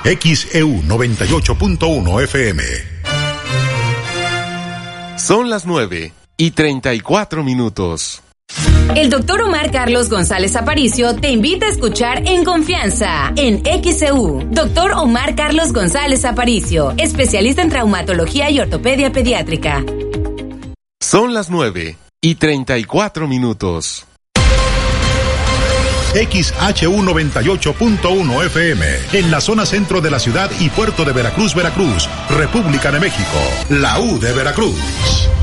XEU 98.1 FM. Son las 9:34. El doctor Omar Carlos González Aparicio te invita a escuchar En Confianza, en XEU. Doctor Omar Carlos González Aparicio, especialista en traumatología y ortopedia pediátrica. Son las 9:34. XHU 98.1 FM, en la zona centro de la ciudad y puerto de Veracruz, Veracruz, República de México, la U de Veracruz.